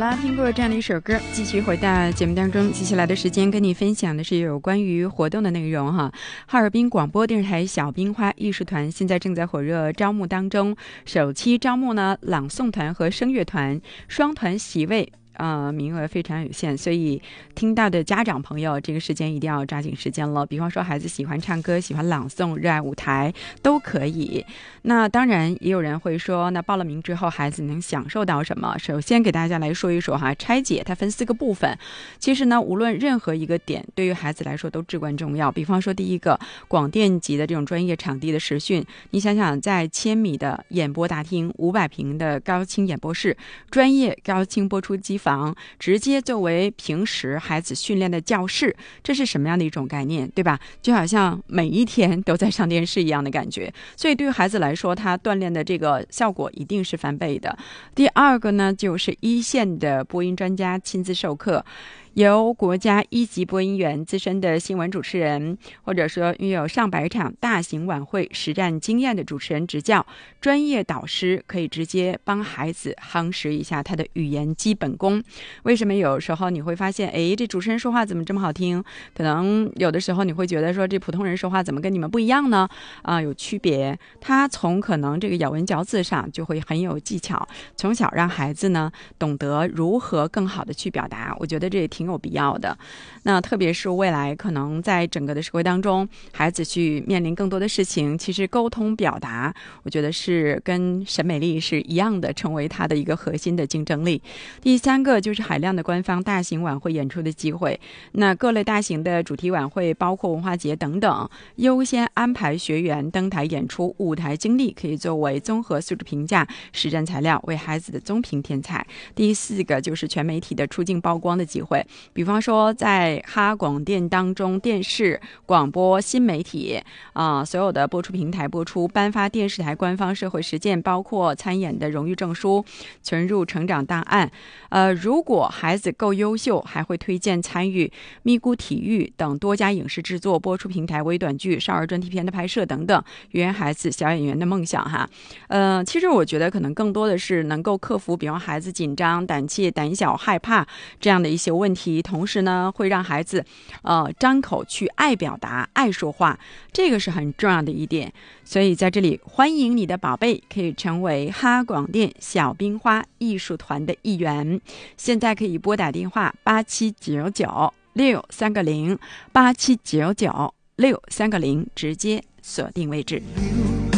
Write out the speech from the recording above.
了，听过这样的一首歌，继续回到节目当中。接下来的时间跟你分享的是有关于活动的内容哈。哈尔滨广播电视台小冰花艺术团现在正在火热招募当中，首期招募呢朗诵团和声乐团，双团席位。名额非常有限，所以听到的家长朋友这个时间一定要抓紧时间了。比方说孩子喜欢唱歌，喜欢朗诵，热爱舞台都可以。那当然也有人会说，那报了名之后孩子能享受到什么？首先给大家来说一说哈，拆解它分4个部分。其实呢，无论任何一个点对于孩子来说都至关重要。比方说第一个，广电级的这种专业场地的实训，你想想在1000米的演播大厅，500平的高清演播室，专业高清播出机房，直接作为平时孩子训练的教室，这是什么样的一种概念，对吧？就好像每一天都在上电视一样的感觉，所以对于孩子来说，他锻炼的这个效果一定是翻倍的。第二个呢，就是一线的播音专家亲自授课，由国家1级播音员、资深的新闻主持人，或者说拥有上百场大型晚会实战经验的主持人执教，专业导师可以直接帮孩子夯实一下他的语言基本功。为什么有时候你会发现，这主持人说话怎么这么好听？可能有的时候你会觉得说，这普通人说话怎么跟你们不一样呢？有区别。他从可能这个咬文嚼字上就会很有技巧，从小让孩子呢懂得如何更好的去表达，我觉得这也挺有必要的。那特别是未来可能在整个的社会当中，孩子去面临更多的事情，其实沟通表达我觉得是跟审美力是一样的，成为他的一个核心的竞争力。第三个就是海量的官方大型晚会演出的机会，那各类大型的主题晚会包括文化节等等，优先安排学员登台演出，舞台经历可以作为综合素质评价实战材料，为孩子的综评添彩。第4个就是全媒体的出镜曝光的机会，比方说在哈广电当中，电视、广播、新媒体所有的播出平台播出，颁发电视台官方社会实践，包括参演的荣誉证书，存入成长档案。如果孩子够优秀，还会推荐参与咪咕体育等多家影视制作、播出平台微短剧、少儿专题片的拍摄等等，圆孩子小演员的梦想哈。其实我觉得可能更多的是能够克服比方孩子紧张、胆怯、胆小、害怕这样的一些问题，同时呢会让孩子张口去爱表达、爱说话，这个是很重要的一点。所以在这里欢迎你的宝贝可以成为哈广电小冰花艺术团的一员。现在可以拨打电话879963个0，879963个0，直接锁定位置。